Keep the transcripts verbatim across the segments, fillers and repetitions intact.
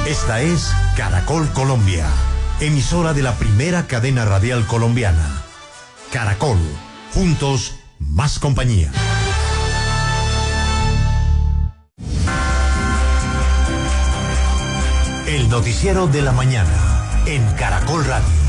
Esta es Caracol Colombia, emisora de la primera cadena radial colombiana. Caracol, juntos, más compañía. El noticiero de la mañana en Caracol Radio.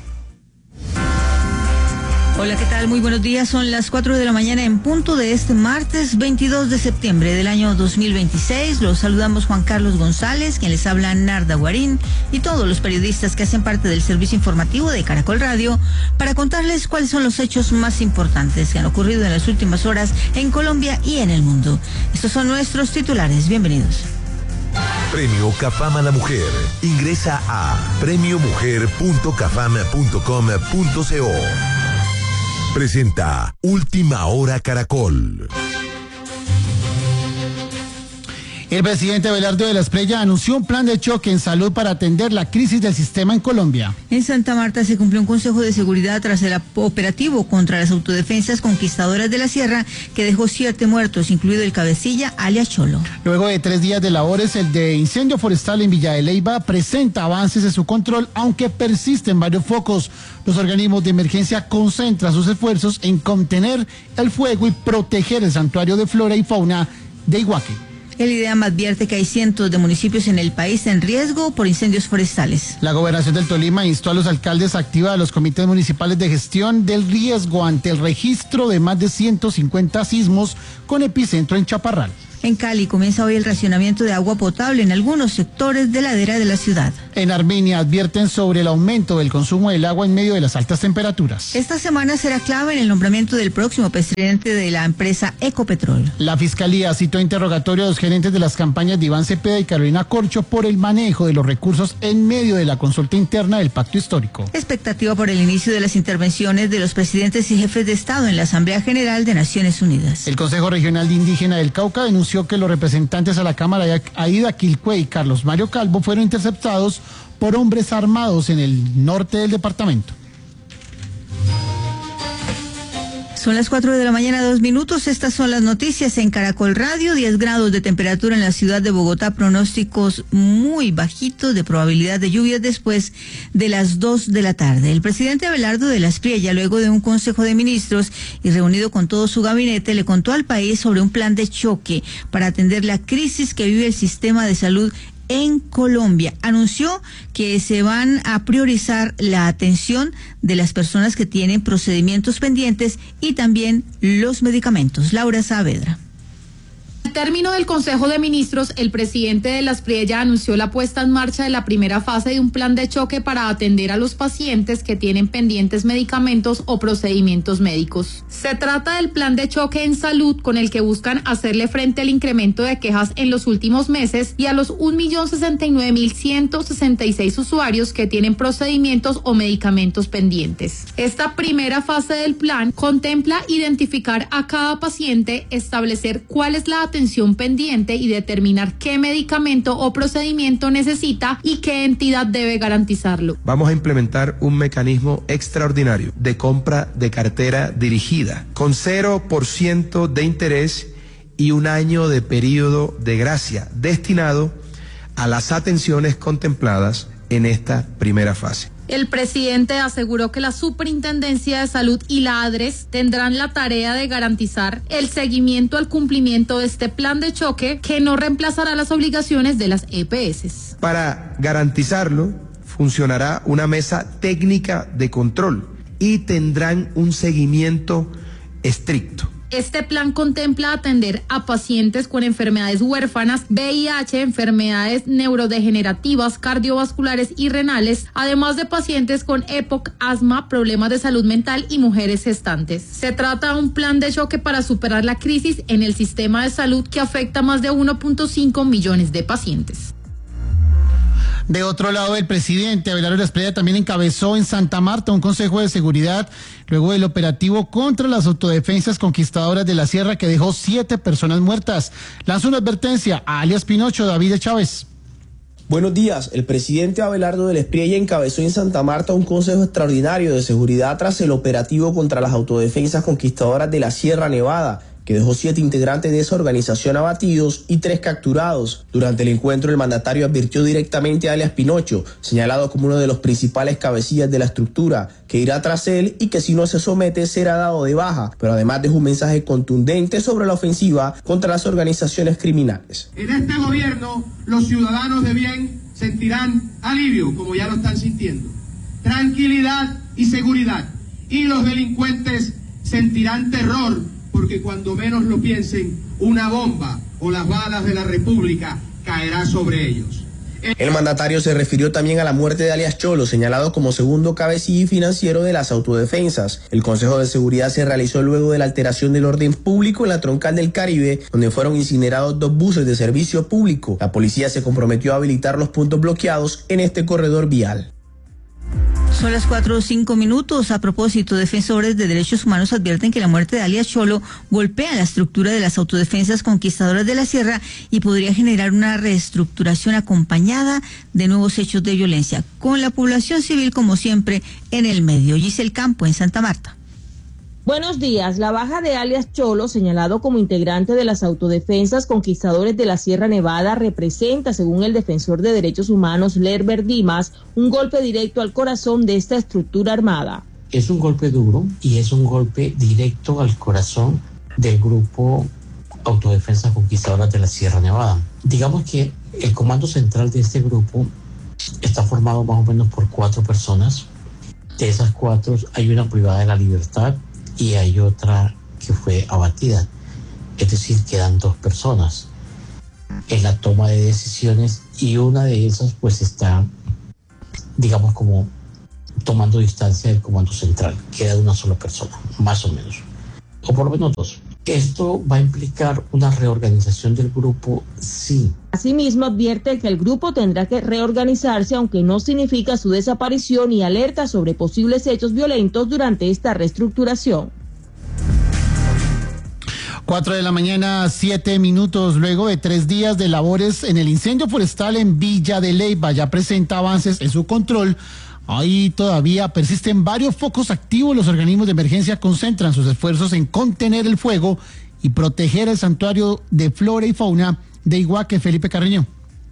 Hola, ¿qué tal? Muy buenos días. Son las cuatro de la mañana en punto de este martes veintidós de septiembre del año dos mil veintiséis. Los saludamos Juan Carlos González, quien les habla Narda Guarín, y todos los periodistas que hacen parte del servicio informativo de Caracol Radio para contarles cuáles son los hechos más importantes que han ocurrido en las últimas horas en Colombia y en el mundo. Estos son nuestros titulares. Bienvenidos. Premio CAFAM a la Mujer. Ingresa a premio mujer punto cafam punto com punto co. Presenta Última Hora Caracol. El presidente Abelardo de la Espriella anunció un plan de choque en salud para atender la crisis del sistema en Colombia. En Santa Marta se cumplió un consejo de seguridad tras el operativo contra las autodefensas conquistadoras de la sierra que dejó siete muertos, incluido el cabecilla alias Cholo. Luego de tres días de labores, el de incendio forestal en Villa de Leyva presenta avances en su control, aunque persisten varios focos. Los organismos de emergencia concentran sus esfuerzos en contener el fuego y proteger el santuario de flora y fauna de Iguaque. El IDEAM advierte que hay cientos de municipios en el país en riesgo por incendios forestales. La Gobernación del Tolima instó a los alcaldes a activar a los comités municipales de gestión del riesgo ante el registro de más de ciento cincuenta sismos con epicentro en Chaparral. En Cali comienza hoy el racionamiento de agua potable en algunos sectores de ladera de la ciudad. En Armenia advierten sobre el aumento del consumo del agua en medio de las altas temperaturas. Esta semana será clave en el nombramiento del próximo presidente de la empresa Ecopetrol. La Fiscalía citó interrogatorio a los gerentes de las campañas de Iván Cepeda y Carolina Corcho por el manejo de los recursos en medio de la consulta interna del Pacto Histórico. Expectativa por el inicio de las intervenciones de los presidentes y jefes de Estado en la Asamblea General de Naciones Unidas. El Consejo Regional de Indígena del Cauca denunció que los representantes a la Cámara, Aida Quilcue y Carlos Mario Calvo, fueron interceptados por hombres armados en el norte del departamento. Son las cuatro de la mañana, dos minutos. Estas son las noticias en Caracol Radio. diez grados de temperatura en la ciudad de Bogotá. Pronósticos muy bajitos de probabilidad de lluvias después de las dos de la tarde. El presidente Abelardo de la Espriella, luego de un consejo de ministros y reunido con todo su gabinete, le contó al país sobre un plan de choque para atender la crisis que vive el sistema de salud en Colombia. Anunció que se van a priorizar la atención de las personas que tienen procedimientos pendientes y también los medicamentos. Laura Saavedra. Al término del Consejo de Ministros, el presidente de la Espriella anunció la puesta en marcha de la primera fase de un plan de choque para atender a los pacientes que tienen pendientes medicamentos o procedimientos médicos. Se trata del plan de choque en salud con el que buscan hacerle frente al incremento de quejas en los últimos meses y a los un millón sesenta y nueve mil ciento sesenta y seis usuarios que tienen procedimientos o medicamentos pendientes. Esta primera fase del plan contempla identificar a cada paciente, establecer cuál es la atención pendiente y determinar qué medicamento o procedimiento necesita y qué entidad debe garantizarlo. Vamos a implementar un mecanismo extraordinario de compra de cartera dirigida con cero por ciento de interés y un año de periodo de gracia destinado a las atenciones contempladas en esta primera fase. El presidente aseguró que la Superintendencia de Salud y la ADRES tendrán la tarea de garantizar el seguimiento al cumplimiento de este plan de choque que no reemplazará las obligaciones de las E P S. Para garantizarlo, funcionará una mesa técnica de control y tendrán un seguimiento estricto. Este plan contempla atender a pacientes con enfermedades huérfanas, V I H, enfermedades neurodegenerativas, cardiovasculares y renales, además de pacientes con E P O C, asma, problemas de salud mental y mujeres gestantes. Se trata de un plan de choque para superar la crisis en el sistema de salud que afecta a más de uno punto cinco millones de pacientes. De otro lado, el presidente Abelardo de la Espriella también encabezó en Santa Marta un consejo de seguridad luego del operativo contra las autodefensas conquistadoras de la sierra que dejó siete personas muertas. Lanzó una advertencia a alias Pinocho, David Chávez. Buenos días. El presidente Abelardo de la Espriella encabezó en Santa Marta un consejo extraordinario de seguridad tras el operativo contra las autodefensas conquistadoras de la Sierra Nevada, que dejó siete integrantes de esa organización abatidos y tres capturados. Durante el encuentro, el mandatario advirtió directamente a alias Pinocho, señalado como uno de los principales cabecillas de la estructura, que irá tras él y que si no se somete será dado de baja, pero además dejó un mensaje contundente sobre la ofensiva contra las organizaciones criminales. En este gobierno, los ciudadanos de bien sentirán alivio, como ya lo están sintiendo, tranquilidad y seguridad, y los delincuentes sentirán terror, porque cuando menos lo piensen, una bomba o las balas de la República caerá sobre ellos. El mandatario se refirió también a la muerte de alias Cholo, señalado como segundo cabecilla y financiero de las autodefensas. El Consejo de Seguridad se realizó luego de la alteración del orden público en la Troncal del Caribe, donde fueron incinerados dos buses de servicio público. La policía se comprometió a habilitar los puntos bloqueados en este corredor vial. Son las cuatro o cinco minutos. A propósito, defensores de derechos humanos advierten que la muerte de alias Cholo golpea la estructura de las autodefensas conquistadoras de la sierra y podría generar una reestructuración acompañada de nuevos hechos de violencia, con la población civil como siempre en el medio. Giselle Campo en Santa Marta. Buenos días. La baja de alias Cholo, señalado como integrante de las autodefensas conquistadores de la Sierra Nevada, representa, según el defensor de derechos humanos Lerber Dimas, un golpe directo al corazón de esta estructura armada. Es un golpe duro y es un golpe directo al corazón del grupo Autodefensas Conquistadoras de la Sierra Nevada. Digamos que el comando central de este grupo está formado más o menos por cuatro personas. De esas cuatro hay una privada de la libertad y hay otra que fue abatida, es decir, quedan dos personas en la toma de decisiones y una de esas pues está, digamos, como tomando distancia del comando central. Queda una sola persona, más o menos, o por lo menos dos. ¿Esto va a implicar una reorganización del grupo? Sí. Asimismo, advierte que el grupo tendrá que reorganizarse, aunque no significa su desaparición, y alerta sobre posibles hechos violentos durante esta reestructuración. Cuatro de la mañana, siete minutos. Luego de tres días de labores en el incendio forestal en Villa de Leyva, ya presenta avances en su control. Ahí todavía persisten varios focos activos. Los organismos de emergencia concentran sus esfuerzos en contener el fuego y proteger el santuario de flora y fauna de Iguaque. Felipe Carreño.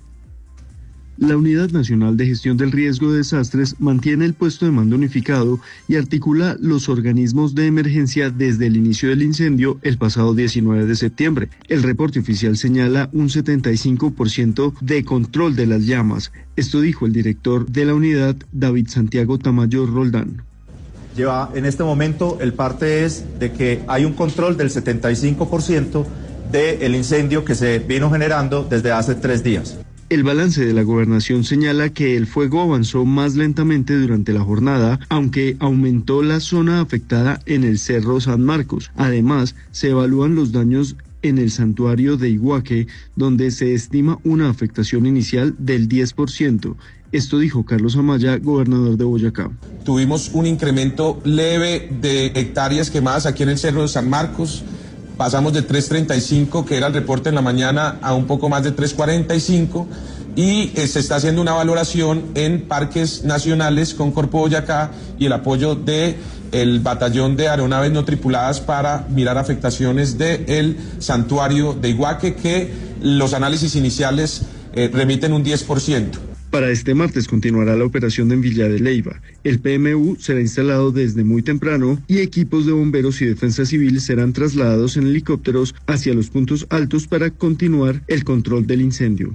La Unidad Nacional de Gestión del Riesgo de Desastres mantiene el puesto de mando unificado y articula los organismos de emergencia desde el inicio del incendio el pasado diecinueve de septiembre. El reporte oficial señala un setenta y cinco por ciento de control de las llamas. Esto dijo el director de la unidad, David Santiago Tamayo Roldán. Lleva en este momento el parte es de que hay un control del setenta y cinco por ciento del incendio que se vino generando desde hace tres días. El balance de la gobernación señala que el fuego avanzó más lentamente durante la jornada, aunque aumentó la zona afectada en el Cerro San Marcos. Además, se evalúan los daños en el santuario de Iguaque, donde se estima una afectación inicial del diez por ciento. Esto dijo Carlos Amaya, gobernador de Boyacá. Tuvimos un incremento leve de hectáreas quemadas aquí en el Cerro de San Marcos. Pasamos de tres treinta y cinco, que era el reporte en la mañana, a un poco más de tres cuarenta y cinco, y eh, se está haciendo una valoración en parques nacionales con Corpo Boyacá y el apoyo de el batallón de aeronaves no tripuladas para mirar afectaciones del santuario de Iguaque, que los análisis iniciales eh, remiten un diez por ciento. Para este martes continuará la operación en Villa de Leyva. El P M U será instalado desde muy temprano y equipos de bomberos y defensa civil serán trasladados en helicópteros hacia los puntos altos para continuar el control del incendio.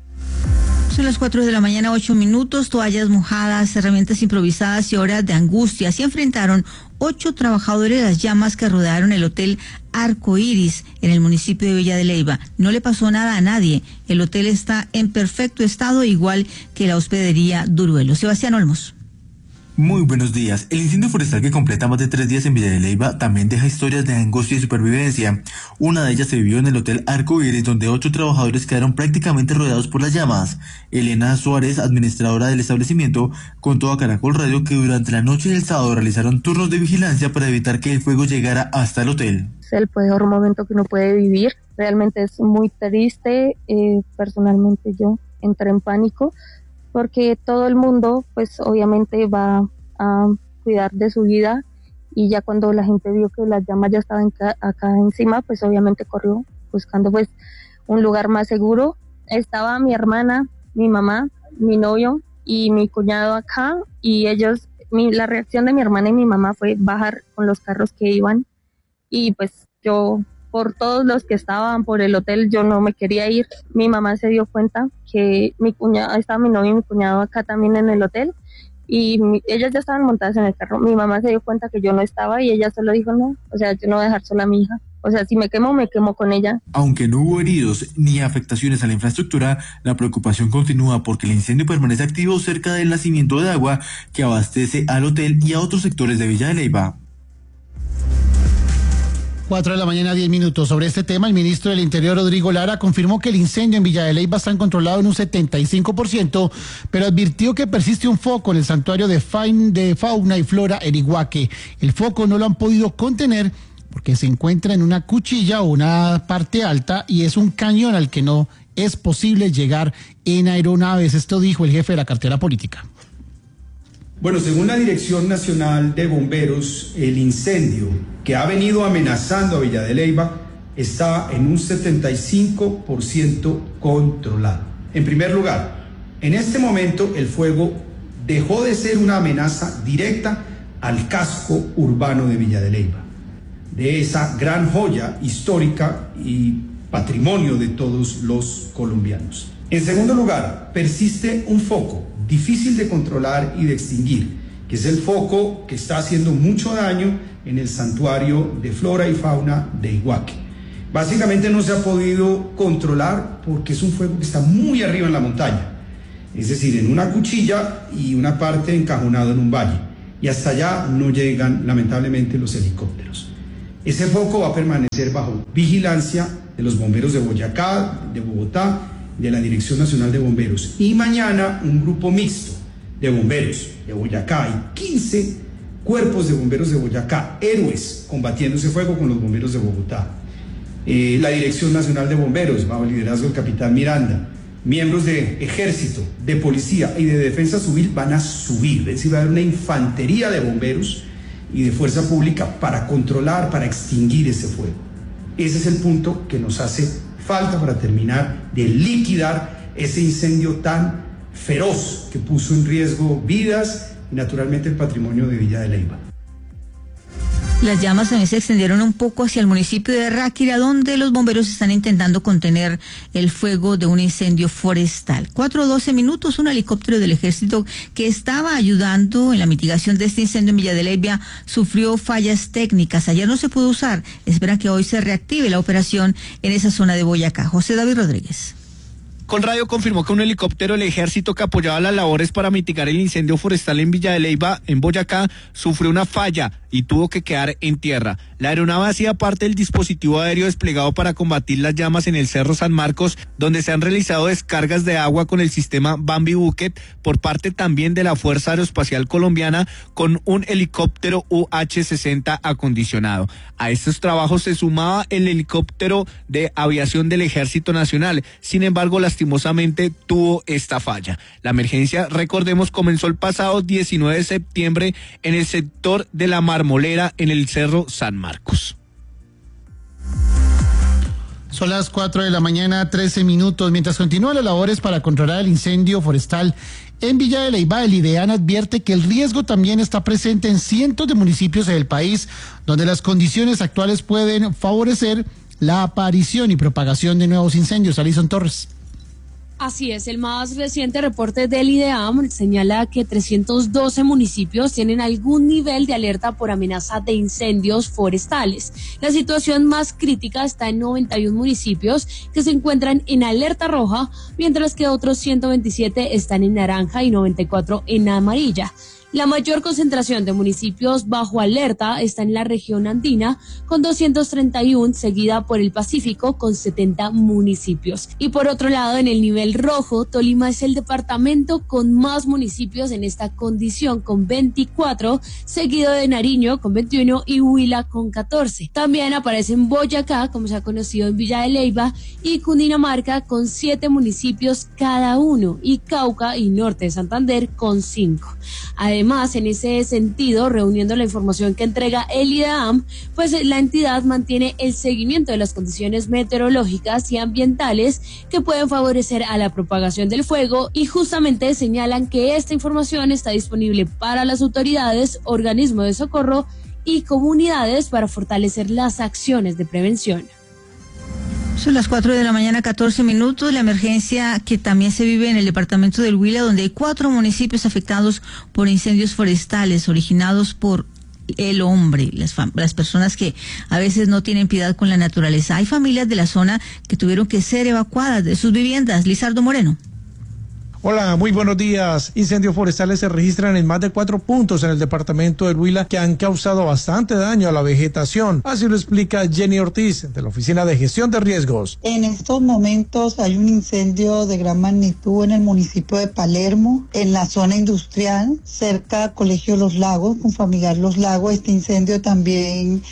Son las cuatro de la mañana, ocho minutos. Toallas mojadas, herramientas improvisadas y horas de angustia. Así enfrentaron ocho trabajadores de las llamas que rodearon el hotel Arco Iris en el municipio de Villa de Leyva. No le pasó nada a nadie. El hotel está en perfecto estado, igual que la hospedería Duruelo. Sebastián Olmos. Muy buenos días. El incendio forestal que completa más de tres días en Villa de Leyva también deja historias de angustia y supervivencia. Una de ellas se vivió en el hotel Arco Iris, donde ocho trabajadores quedaron prácticamente rodeados por las llamas. Elena Suárez, administradora del establecimiento, contó a Caracol Radio que durante la noche del sábado realizaron turnos de vigilancia para evitar que el fuego llegara hasta el hotel. Es el peor momento que uno puede vivir. Realmente es muy triste. Eh, personalmente yo entré en pánico, porque todo el mundo pues obviamente va a cuidar de su vida y ya cuando la gente vio que las llamas ya estaban ca- acá encima, pues obviamente corrió buscando pues un lugar más seguro. Estaba mi hermana, mi mamá, mi novio y mi cuñado acá, y ellos, mi, la reacción de mi hermana y mi mamá fue bajar con los carros que iban, y pues yo, por todos los que estaban por el hotel, yo no me quería ir. Mi mamá se dio cuenta que mi cuñado, estaba mi novio y mi cuñado acá también en el hotel, y mi, ellas ya estaban montadas en el carro. Mi mamá se dio cuenta que yo no estaba y ella solo dijo no, o sea, yo no voy a dejar sola a mi hija. O sea, si me quemo, me quemo con ella. Aunque no hubo heridos ni afectaciones a la infraestructura, la preocupación continúa porque el incendio permanece activo cerca del nacimiento de agua que abastece al hotel y a otros sectores de Villa de Leyva. Cuatro de la mañana, diez minutos. Sobre este tema, el ministro del Interior, Rodrigo Lara, confirmó que el incendio en Villa de Leyva está controlado en un setenta y cinco por ciento, pero advirtió que persiste un foco en el santuario de, fain, de fauna y flora en Iguaque. El foco no lo han podido contener porque se encuentra en una cuchilla o una parte alta y es un cañón al que no es posible llegar en aeronaves. Esto dijo el jefe de la cartera política. Bueno, según la Dirección Nacional de Bomberos, el incendio que ha venido amenazando a Villa de Leyva está en un setenta y cinco por ciento controlado. En primer lugar, en este momento el fuego dejó de ser una amenaza directa al casco urbano de Villa de Leyva, de esa gran joya histórica y patrimonio de todos los colombianos. En segundo lugar, persiste un foco difícil de controlar y de extinguir, que es el foco que está haciendo mucho daño en el santuario de flora y fauna de Iguaque. Básicamente no se ha podido controlar porque es un fuego que está muy arriba en la montaña, es decir, en una cuchilla y una parte encajonado en un valle, y hasta allá no llegan lamentablemente los helicópteros. Ese foco va a permanecer bajo vigilancia de los bomberos de Boyacá, de Bogotá, de la Dirección Nacional de Bomberos, y mañana un grupo mixto de bomberos de Boyacá y quince cuerpos de bomberos de Boyacá, héroes, combatiendo ese fuego con los bomberos de Bogotá. Eh, la Dirección Nacional de Bomberos, bajo el liderazgo del capitán Miranda, miembros de Ejército, de Policía y de Defensa Civil van a subir, es decir, va a haber una infantería de bomberos y de fuerza pública para controlar, para extinguir ese fuego. Ese es el punto que nos hace falta para terminar de liquidar ese incendio tan feroz que puso en riesgo vidas y naturalmente el patrimonio de Villa de Leyva. Las llamas también se extendieron un poco hacia el municipio de Ráquira, donde los bomberos están intentando contener el fuego de un incendio forestal. Cuatro doce minutos, un helicóptero del ejército que estaba ayudando en la mitigación de este incendio en Villa de Leyva sufrió fallas técnicas. Ayer no se pudo usar. Espera que hoy se reactive la operación en esa zona de Boyacá. José David Rodríguez. Colradio confirmó que un helicóptero del ejército que apoyaba las labores para mitigar el incendio forestal en Villa de Leyva, en Boyacá, sufrió una falla y tuvo que quedar en tierra. La aeronave hacía parte del dispositivo aéreo desplegado para combatir las llamas en el Cerro San Marcos, donde se han realizado descargas de agua con el sistema Bambi Bucket por parte también de la Fuerza Aeroespacial Colombiana con un helicóptero U H sesenta acondicionado. A estos trabajos se sumaba el helicóptero de aviación del Ejército Nacional. Sin embargo, lastimosamente tuvo esta falla. La emergencia, recordemos, comenzó el pasado diecinueve de septiembre en el sector de la Marmolera en el Cerro San Marcos. Son las cuatro de la mañana, trece minutos. Mientras continúan las labores para controlar el incendio forestal en Villa de Leyva, el IDEAN advierte que el riesgo también está presente en cientos de municipios del país, donde las condiciones actuales pueden favorecer la aparición y propagación de nuevos incendios. Alison Torres. Así es, el más reciente reporte del IDEAM señala que trescientos doce municipios tienen algún nivel de alerta por amenaza de incendios forestales. La situación más crítica está en noventa y uno municipios que se encuentran en alerta roja, mientras que otros ciento veintisiete están en naranja y noventa y cuatro en amarilla. La mayor concentración de municipios bajo alerta está en la región andina, con doscientos treinta y uno, seguida por el Pacífico, con setenta municipios. Y por otro lado, en el nivel rojo, Tolima es el departamento con más municipios en esta condición, con veinticuatro, seguido de Nariño, con veintiuno, y Huila, con catorce. También aparecen Boyacá, como se ha conocido en Villa de Leyva, y Cundinamarca, con siete municipios cada uno, y Cauca y Norte de Santander, con cinco. Además, Además, en ese sentido, reuniendo la información que entrega el IDEAM, pues la entidad mantiene el seguimiento de las condiciones meteorológicas y ambientales que pueden favorecer a la propagación del fuego, y justamente señalan que esta información está disponible para las autoridades, organismos de socorro y comunidades para fortalecer las acciones de prevención. Son las cuatro de la mañana, catorce minutos. La emergencia que también se vive en el departamento del Huila, donde hay cuatro municipios afectados por incendios forestales originados por el hombre, las, las personas que a veces no tienen piedad con la naturaleza. Hay familias de la zona que tuvieron que ser evacuadas de sus viviendas. Lizardo Moreno. Hola, muy buenos días. Incendios forestales se registran en más de cuatro puntos en el departamento del Huila que han causado bastante daño a la vegetación. Así lo explica Jenny Ortiz de la Oficina de Gestión de Riesgos. En estos momentos hay un incendio de gran magnitud en el municipio de Palermo, en la zona industrial, cerca a Colegio Los Lagos, con Familiar Los Lagos. Este incendio también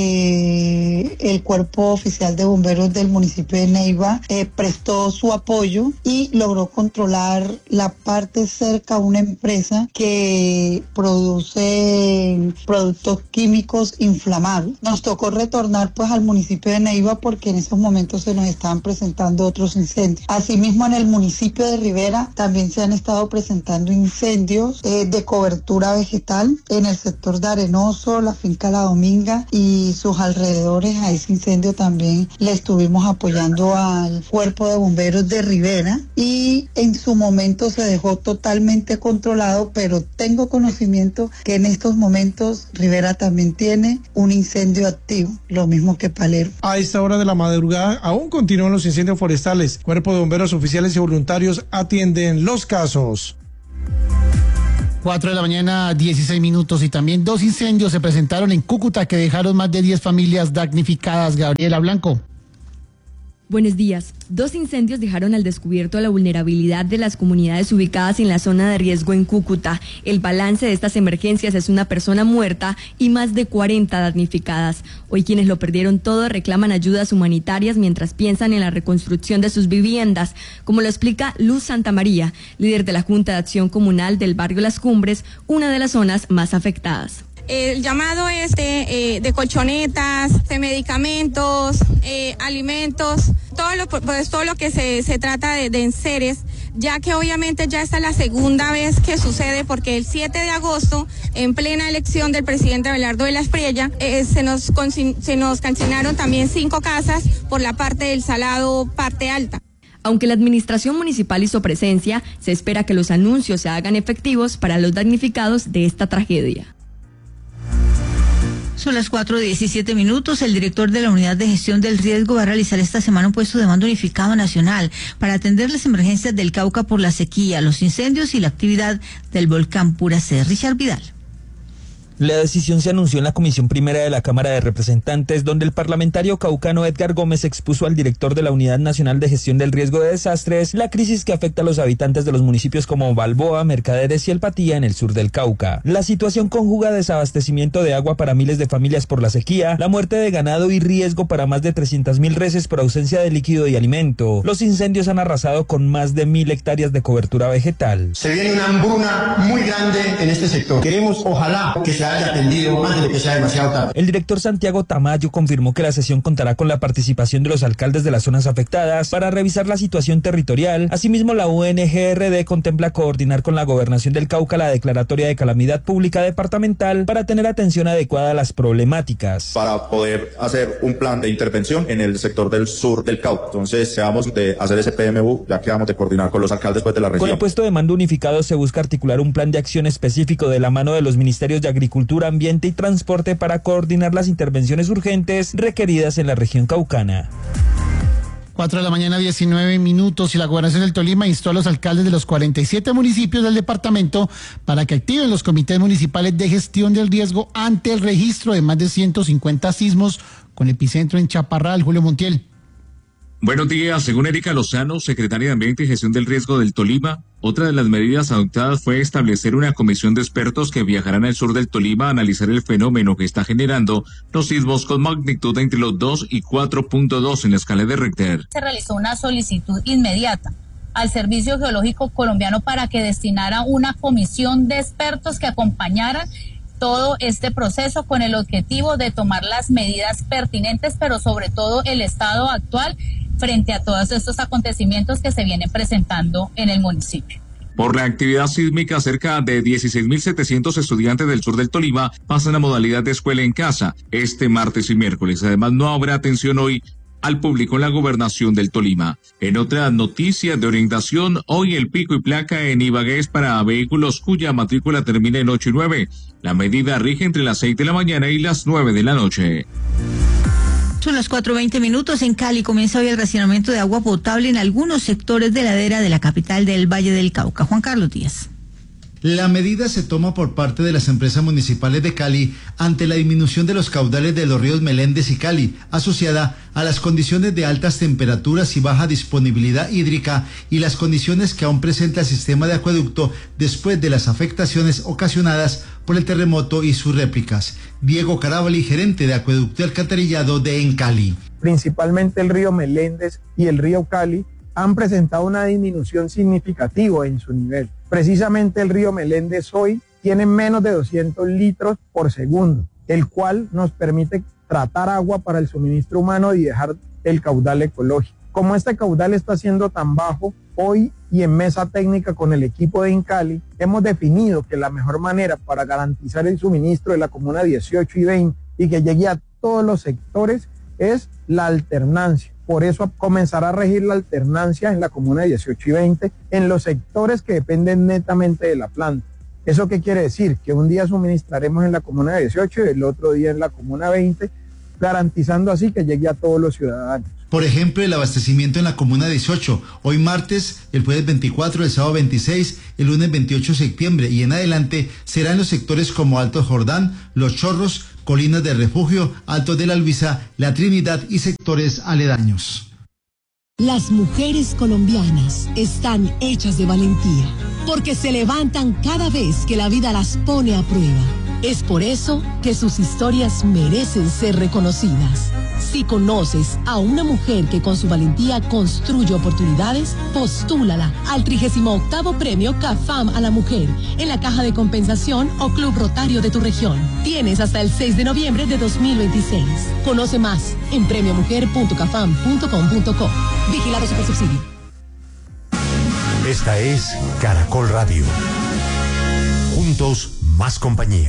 eh, el Cuerpo Oficial de Bomberos del municipio de Neiva eh, prestó su apoyo y logró controlar la parte cerca a una empresa que produce productos químicos inflamables. Nos tocó retornar pues al municipio de Neiva porque en esos momentos se nos estaban presentando otros incendios. Asimismo, en el municipio de Rivera también se han estado presentando incendios eh, de cobertura vegetal en el sector de Arenoso, la finca La Dominga y sus alrededores. A ese incendio también le estuvimos apoyando al Cuerpo de Bomberos de Rivera y en su momento momento se dejó totalmente controlado, pero tengo conocimiento que en estos momentos Rivera también tiene un incendio activo, lo mismo que Palermo. A esta hora de la madrugada aún continúan los incendios forestales. Cuerpo de bomberos oficiales y voluntarios atienden los casos. Cuatro de la mañana, dieciséis minutos, y también dos incendios se presentaron en Cúcuta que dejaron más de diez familias damnificadas. Gabriela Blanco. Buenos días. Dos incendios dejaron al descubierto la vulnerabilidad de las comunidades ubicadas en la zona de riesgo en Cúcuta. El balance de estas emergencias es una persona muerta y más de cuarenta damnificadas. Hoy quienes lo perdieron todo reclaman ayudas humanitarias mientras piensan en la reconstrucción de sus viviendas, como lo explica Luz Santamaría, líder de la Junta de Acción Comunal del barrio Las Cumbres, una de las zonas más afectadas. El llamado es de, eh, de colchonetas, de medicamentos, eh, alimentos, todo lo, pues, todo lo que se, se trata de, de enseres, ya que obviamente ya esta es la segunda vez que sucede, porque el siete de agosto, en plena elección del presidente Abelardo de la Espriella, eh, se nos se nos calcinaron también cinco casas por la parte del Salado, parte alta. Aunque la administración municipal hizo presencia, se espera que los anuncios se hagan efectivos para los damnificados de esta tragedia. Son las cuatro diecisiete minutos. El director de la Unidad de Gestión del Riesgo va a realizar esta semana un puesto de mando unificado nacional para atender las emergencias del Cauca por la sequía, los incendios y la actividad del volcán Puracé. Richard Vidal. La decisión se anunció en la Comisión Primera de la Cámara de Representantes, donde el parlamentario caucano Edgar Gómez expuso al director de la Unidad Nacional de Gestión del Riesgo de Desastres la crisis que afecta a los habitantes de los municipios como Balboa, Mercaderes y El Patía en el sur del Cauca. La situación conjuga desabastecimiento de agua para miles de familias por la sequía, la muerte de ganado y riesgo para más de trescientas mil reses por ausencia de líquido y alimento. Los incendios han arrasado con más de mil hectáreas de cobertura vegetal. Se viene una hambruna muy grande en este sector. Queremos, ojalá, que se haya atendido antes de que sea demasiado tarde. El director Santiago Tamayo confirmó que la sesión contará con la participación de los alcaldes de las zonas afectadas para revisar la situación territorial. Asimismo, la U N G R D contempla coordinar con la Gobernación del Cauca la declaratoria de calamidad pública departamental para tener atención adecuada a las problemáticas. Para poder hacer un plan de intervención en el sector del sur del Cauca. Entonces, seamos de hacer ese P M U, ya que vamos de coordinar con los alcaldes pues, de la región. Con el puesto de mando unificado se busca articular un plan de acción específico de la mano de los ministerios de Agricultura, Ambiente y Transporte para coordinar las intervenciones urgentes requeridas en la región caucana. Cuatro de la mañana, diecinueve minutos, y la Gobernación del Tolima instó a los alcaldes de los cuarenta y siete municipios del departamento para que activen los comités municipales de gestión del riesgo ante el registro de más de ciento cincuenta sismos con epicentro en Chaparral. Julio Montiel. Buenos días. Según Erika Lozano, secretaria de Ambiente y Gestión del Riesgo del Tolima, otra de las medidas adoptadas fue establecer una comisión de expertos que viajarán al sur del Tolima a analizar el fenómeno que está generando los sismos con magnitud entre los dos y cuatro punto dos en la escala de Richter. Se realizó una solicitud inmediata al Servicio Geológico Colombiano para que destinara una comisión de expertos que acompañaran todo este proceso con el objetivo de tomar las medidas pertinentes, pero sobre todo el estado actual frente a todos estos acontecimientos que se vienen presentando en el municipio. Por la actividad sísmica, cerca de dieciséis mil setecientos estudiantes del sur del Tolima pasan a modalidad de escuela en casa este martes y miércoles. Además, no habrá atención hoy al público en la gobernación del Tolima. En otras noticias de orientación, hoy el pico y placa en Ibagué es para vehículos cuya matrícula termina en ocho y nueve. La medida rige entre las seis de la mañana y las nueve de la noche. Son las cuatro veinte minutos. En Cali comienza hoy el racionamiento de agua potable en algunos sectores de ladera de la capital del Valle del Cauca. Juan Carlos Díaz. La medida se toma por parte de las empresas municipales de Cali ante la disminución de los caudales de los ríos Meléndez y Cali, asociada a las condiciones de altas temperaturas y baja disponibilidad hídrica y las condiciones que aún presenta el sistema de acueducto después de las afectaciones ocasionadas por el terremoto y sus réplicas. Diego Carabali, gerente de acueducto y alcantarillado de En Cali. Principalmente el río Meléndez y el río Cali han presentado una disminución significativa en su nivel. Precisamente el río Meléndez hoy tiene menos de doscientos litros por segundo, el cual nos permite tratar agua para el suministro humano y dejar el caudal ecológico. Como este caudal está siendo tan bajo, hoy y en mesa técnica con el equipo de Incali, hemos definido que la mejor manera para garantizar el suministro de la comuna dieciocho y veinte y que llegue a todos los sectores es la alternancia. Por eso comenzará a regir la alternancia en la comuna dieciocho y veinte en los sectores que dependen netamente de la planta. ¿Eso qué quiere decir? Que un día suministraremos en la comuna dieciocho y el otro día en la comuna veinte, garantizando así que llegue a todos los ciudadanos. Por ejemplo, el abastecimiento en la comuna dieciocho, hoy martes, el jueves veinticuatro, el sábado veintiséis, el lunes veintiocho de septiembre y en adelante será en los sectores como Alto Jordán, Los Chorros, Colinas de Refugio, Altos de la Luisa, La Trinidad y sectores aledaños. Las mujeres colombianas están hechas de valentía, porque se levantan cada vez que la vida las pone a prueba. Es por eso que sus historias merecen ser reconocidas. Si conoces a una mujer que con su valentía construye oportunidades, postúlala al trigésimo octavo Premio CAFAM a la Mujer en la Caja de Compensación o Club Rotario de tu región. Tienes hasta el seis de noviembre de dos mil veintiséis. Conoce más en premio mujer punto cafam punto com punto co. Vigilado Supersubsidio. Esta es Caracol Radio. Juntos, más compañía.